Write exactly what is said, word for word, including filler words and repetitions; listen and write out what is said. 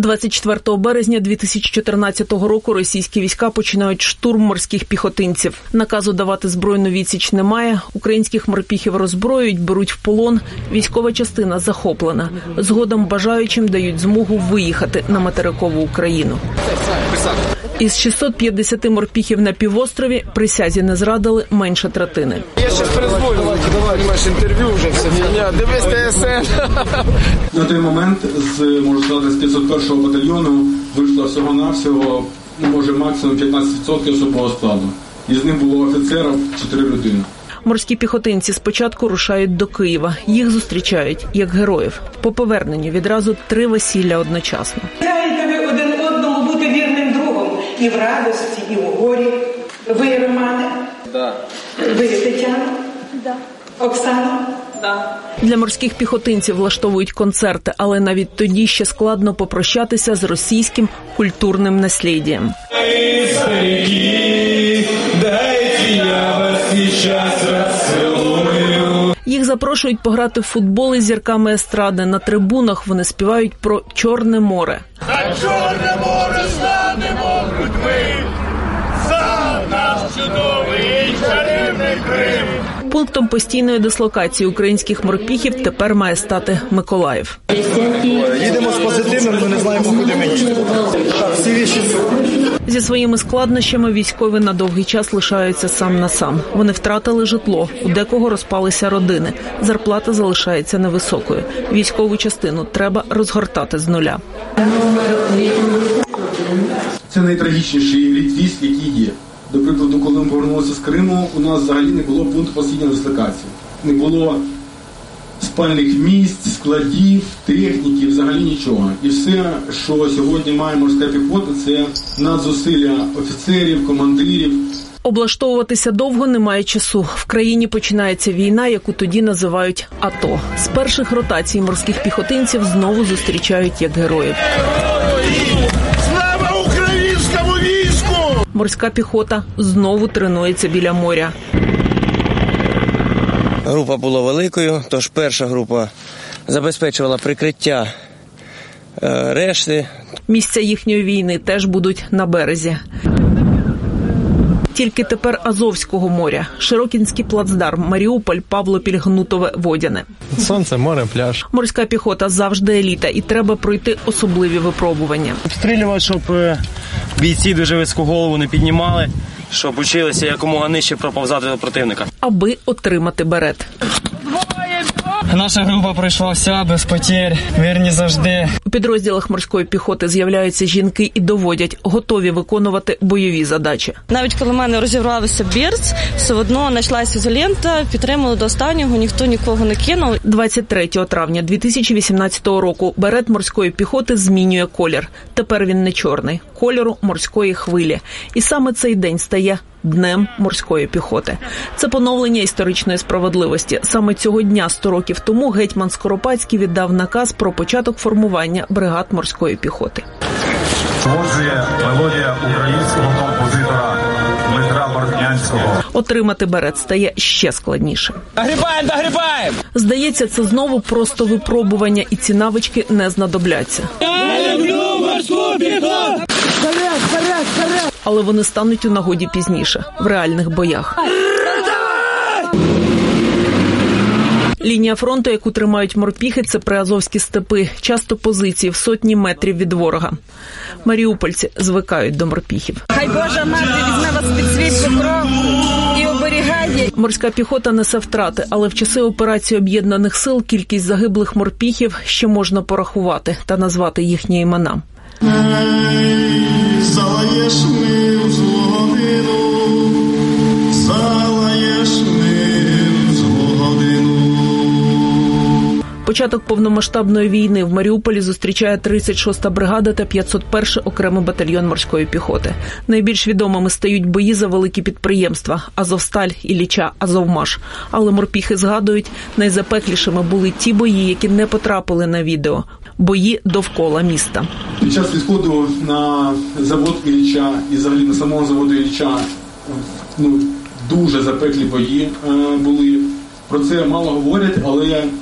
двадцять четвертого березня дві тисячі чотирнадцятого року російські війська починають штурм морських піхотинців. Наказу давати збройну відсіч немає. Українських морпіхів роззброюють, беруть в полон. Військова частина захоплена. Згодом бажаючим дають змогу виїхати на материкову Україну. Із шістсот п'ятдесят морпіхів на півострові присязі не зрадили менше третини. Я зараз перезвоню, давай наше інтерв'ю вже, все фігня. Дивись Т С Н. На той момент, з, можу сказати, з п'ятсот першого батальйону вийшло всього-навсього, може максимум п'ятнадцять відсотків особового складу. Із ним було офіцерів чотири людини. Морські піхотинці спочатку рушають до Києва. Їх зустрічають як героїв. По поверненню відразу три весілля одночасно. Бажаєте ви один одному бути вірним другом і в радості, і в горі. Ви, Романе? Да. Ви, Тетяна? Да. Оксана? Да. Для морських піхотинців влаштовують концерти, але навіть тоді ще складно попрощатися з російським культурним насліддям. Їх запрошують пограти в футбол із зірками естради. На трибунах вони співають про Чорне море. На Чорне море станемо грудьми, за наш чудовий чарівний Крим. Пунктом постійної дислокації українських морпіхів тепер має стати Миколаїв. Їдемо з позитивним, ми не знаємо, куди ми їдемо. Так, всі віші. Зі своїми складнощами військові на довгий час лишаються сам на сам. Вони втратили житло, у декого розпалися родини. Зарплата залишається невисокою. Військову частину треба розгортати з нуля. Це найтрагічніший рід військ, який є. До прикладу, коли ми повернулися з Криму, у нас взагалі не було пункту постійної дислокації. Не було спальних місць, складів, техніки, взагалі нічого. І все, що сьогодні має морська піхота, це надзусилля офіцерів, командирів. Облаштовуватися довго немає часу. В країні починається війна, яку тоді називають АТО. З перших ротацій морських піхотинців знову зустрічають як героїв. Слава українському війську! Морська піхота знову тренується біля моря. Група була великою, тож перша група забезпечувала прикриття е, решти. Місця їхньої війни теж будуть на березі. Тільки тепер Азовського моря. Широкінський плацдарм, Маріуполь, Павлопіль, Гнутове, Водяне. Сонце, море, пляж. Морська піхота завжди еліта і треба пройти особливі випробування. Обстрілювати, щоб бійці дуже високу голову не піднімали, щоб училися якомога нижче проповзати до противника. Аби отримати берет. Наша група пройшла вся, без потерь, мирні завжди. У підрозділах морської піхоти з'являються жінки і доводять, готові виконувати бойові задачі. Навіть коли в мене розірвався берц, все одно знайшлася ізолента, підтримали до останнього, ніхто нікого не кинув. двадцять третього травня дві тисячі вісімнадцятого року берет морської піхоти змінює колір. Тепер він не чорний, кольору морської хвилі. І саме цей день стає Днем морської піхоти. Це поновлення історичної справедливості. Саме цього дня сто років тому гетьман Скоропадський віддав наказ про початок формування бригад морської піхоти. Творчує мелодія українського композитора Дмитра Бортнянського. Отримати берет стає ще складніше. Догрібаємо, догрібаємо! Здається, це знову просто випробування, і ці навички не знадобляться. Я люблю морську піхоту! Вперед, вперед, вперед! Але вони стануть у нагоді пізніше, в реальних боях. Лінія фронту, яку тримають морпіхи, це приазовські степи, часто позиції в сотні метрів від ворога. Маріупольці звикають до морпіхів. Хай Божа мати візьме вас під свій покров і оберігає. Морська піхота несе втрати, але в часи операції Об'єднаних сил кількість загиблих морпіхів ще можна порахувати та назвати їхні імена. Залаєш ми в злу годину, залаєш ми в злу годину. Початок повномасштабної війни в Маріуполі зустрічає тридцять шоста бригада та п'ятсот перший окремий батальйон морської піхоти. Найбільш відомими стають бої за великі підприємства – Азовсталь, Ілліча, Азовмаш. Але морпіхи згадують, найзапеклішими були ті бої, які не потрапили на відео – бої довкола міста. Під час відходу на завод Ілліча і взагалі на самого заводу Ілліча ну, дуже запеклі бої е, були. Про це мало говорять, але